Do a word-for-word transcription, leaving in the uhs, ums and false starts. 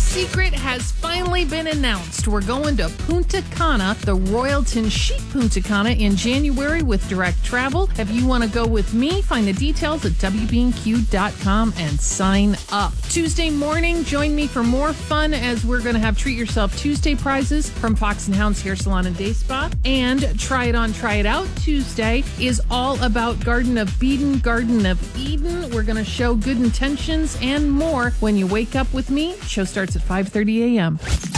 secret has finally been announced. We're going to Punta Cana, the Royalton Chic Punta Cana in January with direct travel. If you want to go with me, find the details at W B N Q dot com and sign up. Tuesday morning, join me for more fun as we're going to have Treat Yourself Tuesday prizes from Fox and Hound's Hair Salon and Day Spa. And Try It On, Try It Out Tuesday is all about Garden of Beeden, Garden of Eden. We're going to show good intentions and more when you wake up with me. Show starts at five thirty a.m.